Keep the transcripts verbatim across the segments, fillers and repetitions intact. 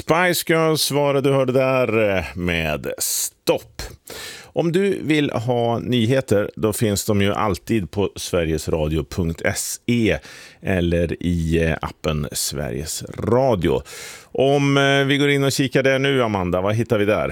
Spice Girls var det du hörde där med Stopp. Om du vill ha nyheter, då finns de ju alltid på sverigesradio punkt se eller i appen Sveriges Radio. Om vi går in och kikar där nu, Amanda, vad hittar vi där?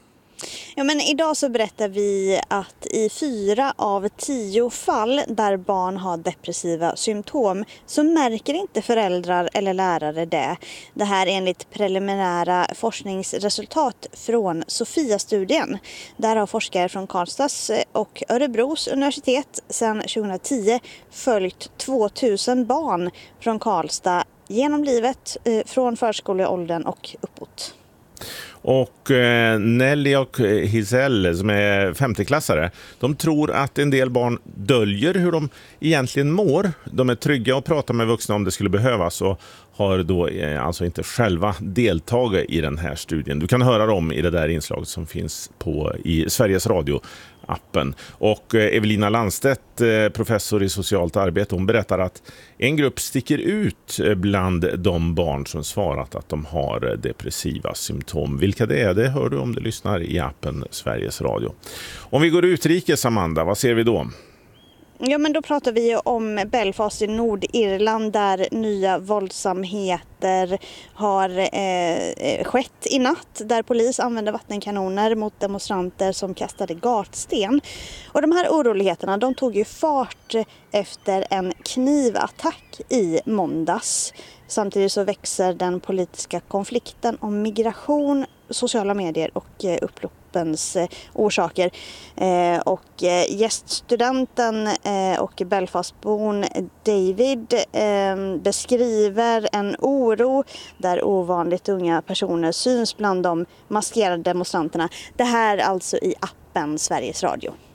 Ja, men idag så berättar vi att i fyra av tio fall där barn har depressiva symptom så märker inte föräldrar eller lärare det. Det här är enligt preliminära forskningsresultat från Sofia-studien. Där har forskare från Karlstads och Örebros universitet sedan tjugohundratio följt tvåtusen barn från Karlstad genom livet från förskoleåldern och uppåt. Och eh, Nelly och Hisell som är femteklassare, de tror att en del barn döljer hur de egentligen mår. De är trygga och pratar med vuxna om det skulle behövas och har då eh, alltså inte själva deltagit i den här studien. Du kan höra dem i det där inslaget som finns på i Sveriges Radio appen. Och Evelina Landstedt, professor i socialt arbete, hon berättar att en grupp sticker ut bland de barn som svarat att de har depressiva symptom. Vilka det är, det hör du om du lyssnar i appen Sveriges Radio. Om vi går utrikes, Amanda, vad ser vi då? Ja, men då pratar vi om Belfast i Nordirland där nya våldsamheter har eh, skett i natt. Där polis använde vattenkanoner mot demonstranter som kastade gatsten. Och de här oroligheterna, de tog ju fart efter en knivattack i måndags. Samtidigt så växer den politiska konflikten om migration, sociala medier och eh, upploppens eh, orsaker. Eh, och eh, gäststudenten eh, och Belfastbon David eh, beskriver en oro där ovanligt unga personer syns bland de maskerade demonstranterna. Det här alltså i appen Sveriges Radio.